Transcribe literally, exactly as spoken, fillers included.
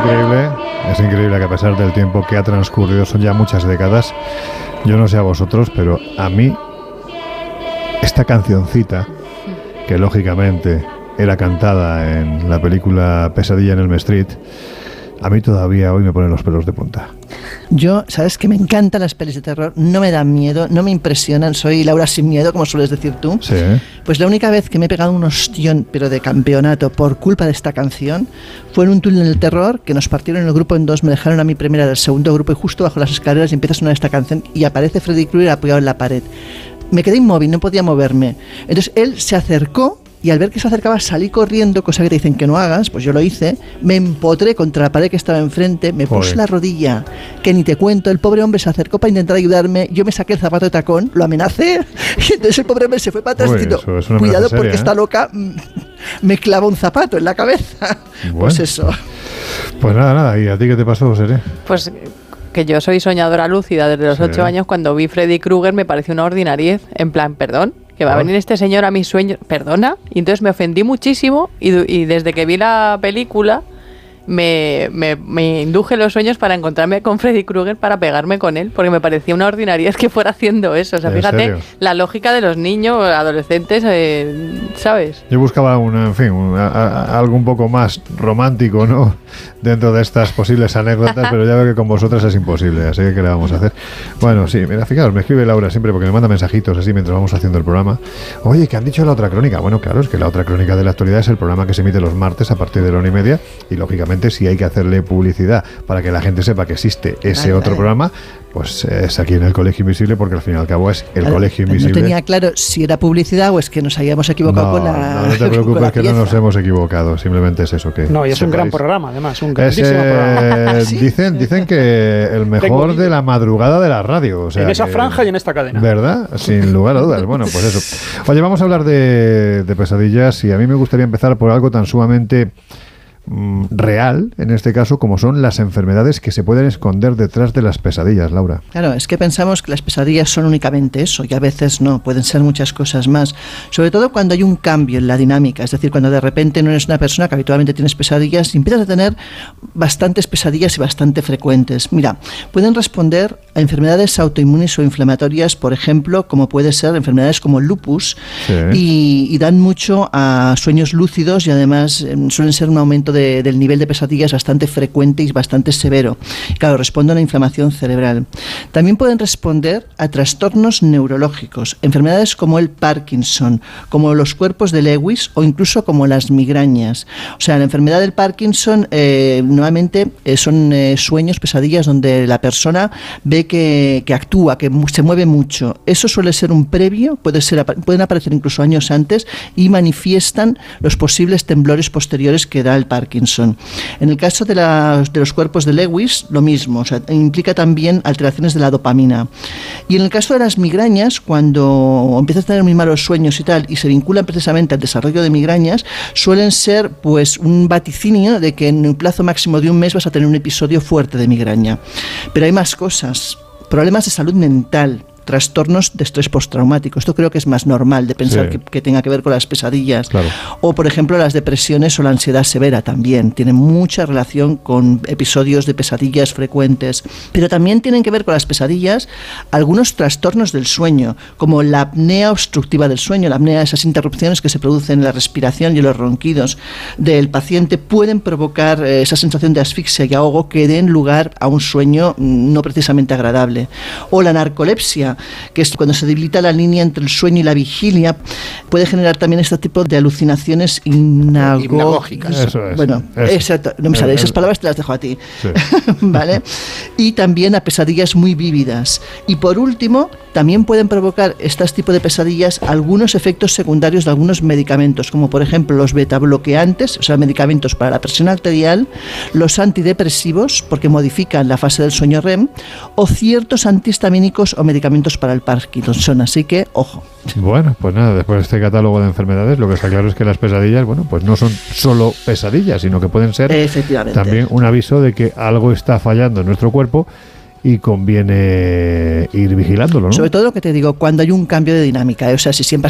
increíble, es increíble que a pesar del tiempo que ha transcurrido, son ya muchas décadas, yo no sé a vosotros, pero a mí esta cancioncita, que lógicamente era cantada en la película Pesadilla en Elm Street, a mí todavía hoy me ponen los pelos de punta. Yo, sabes que me encantan las pelis de terror, no me dan miedo, no me impresionan, soy Laura sin miedo, como sueles decir tú. Sí. Pues la única vez que me he pegado un ostión, pero de campeonato, por culpa de esta canción, fue en un túnel del terror, que nos partieron el grupo en dos, me dejaron a mi primera del segundo grupo y justo bajo las escaleras y empieza a sonar esta canción y aparece Freddy Krueger apoyado en la pared. Me quedé inmóvil, no podía moverme. Entonces él se acercó y al ver que se acercaba salí corriendo, cosa que te dicen que no hagas, pues yo lo hice, me empotré contra la pared que estaba enfrente, me puse la rodilla, que ni te cuento, el pobre hombre se acercó para intentar ayudarme, yo me saqué el zapato de tacón, lo amenacé, y entonces el pobre hombre se fue para atrás diciendo, cuidado seria, porque ¿eh? Está loca, me clava un zapato en la cabeza. Bueno, pues eso. Pues nada, nada, ¿y a ti qué te pasó, Seré? Pues que yo soy soñadora lúcida desde los ocho sí. años, cuando vi Freddy Krueger me pareció una ordinariez, en plan, perdón, que va a venir este señor a mis sueños, perdona, y entonces me ofendí muchísimo y, y desde que vi la película me, me, me induje los sueños para encontrarme con Freddy Krueger para pegarme con él, porque me parecía una ordinariedad que fuera haciendo eso, o sea, fíjate, serio? La lógica de los niños, adolescentes, eh, ¿sabes? Yo buscaba una, en fin, una, a, algo un poco más romántico, ¿no?, dentro de estas posibles anécdotas, pero ya veo que con vosotras es imposible, así que ¿qué le vamos a hacer? Bueno, sí, mira, fijaos, me escribe Laura siempre porque me manda mensajitos así mientras vamos haciendo el programa. Oye, ¿qué han dicho la otra crónica? Bueno, claro, es que la otra crónica de la actualidad es el programa que se emite los martes a partir de la una y media y lógicamente si hay que hacerle publicidad para que la gente sepa que existe ese vale, otro vale. programa, pues es aquí en el Colegio Invisible, porque al fin y al cabo es el vale, Colegio Invisible. No tenía claro si era publicidad o es que nos habíamos equivocado no, con la No, no te preocupes que no nos hemos equivocado, simplemente es eso que... No, y es un gran programa, además, un grandísimo es, eh, programa. ¿Sí? Dicen, dicen que el mejor de la madrugada de la radio. O sea, en esa que, franja y en esta cadena. ¿Verdad? Sin lugar a dudas. Bueno, pues eso. Oye, vamos a hablar de, de pesadillas y a mí me gustaría empezar por algo tan sumamente real, en este caso, como son las enfermedades que se pueden esconder detrás de las pesadillas, Laura. Claro, es que pensamos que las pesadillas son únicamente eso, y a veces no, pueden ser muchas cosas más, sobre todo cuando hay un cambio en la dinámica, es decir, cuando de repente no eres una persona que habitualmente tienes pesadillas y empiezas a tener bastantes pesadillas y bastante frecuentes. Mira, pueden responder a enfermedades autoinmunes o inflamatorias, por ejemplo, como puede ser enfermedades como el lupus, sí. y, y dan mucho a sueños lúcidos y además eh, suelen ser un aumento De, del nivel de pesadillas bastante frecuente y bastante severo. Claro, responde a una inflamación cerebral. También pueden responder a trastornos neurológicos, enfermedades como el Parkinson, como los cuerpos de Lewis o incluso como las migrañas. O sea, la enfermedad del Parkinson eh, nuevamente eh, son eh, sueños, pesadillas donde la persona ve que, que actúa, que se mueve mucho. Eso suele ser un previo, puede ser, pueden aparecer incluso años antes y manifiestan los posibles temblores posteriores que da el Parkinson. Parkinson. En el caso de, la, de los cuerpos de Lewis, lo mismo, o sea, implica también alteraciones de la dopamina. Y en el caso de las migrañas, cuando empiezas a tener muy malos sueños y tal, y se vinculan precisamente al desarrollo de migrañas, suelen ser pues un vaticinio de que en un plazo máximo de un mes vas a tener un episodio fuerte de migraña. Pero hay más cosas, problemas de salud mental, trastornos de estrés postraumático. Esto creo que es más normal de pensar sí. que, que tenga que ver con las pesadillas. Claro. O, por ejemplo, las depresiones o la ansiedad severa también. Tienen mucha relación con episodios de pesadillas frecuentes. Pero también tienen que ver con las pesadillas algunos trastornos del sueño, como la apnea obstructiva del sueño. La apnea, esas interrupciones que se producen en la respiración y en los ronquidos del paciente, pueden provocar eh, esa sensación de asfixia y ahogo que den lugar a un sueño no precisamente agradable. O la narcolepsia, que es cuando se debilita la línea entre el sueño y la vigilia, puede generar también este tipo de alucinaciones hipnagógicas. Eso es. Bueno, eso. exacto. No me sale. Esas palabras te las dejo a ti. Sí. ¿Vale? Y también a pesadillas muy vívidas. Y por último, también pueden provocar estos tipos de pesadillas algunos efectos secundarios de algunos medicamentos, como por ejemplo los betabloqueantes, o sea, medicamentos para la presión arterial, los antidepresivos, porque modifican la fase del sueño R E M, o ciertos antihistamínicos o medicamentos para el Parkinson, así que ojo. Bueno, pues nada, después de este catálogo de enfermedades, lo que está claro es que las pesadillas, bueno, pues no son solo pesadillas, sino que pueden ser también un aviso de que algo está fallando en nuestro cuerpo y conviene ir vigilándolo, ¿no? Sobre todo lo que te digo, cuando hay un cambio de dinámica, ¿eh? O sea, si siempre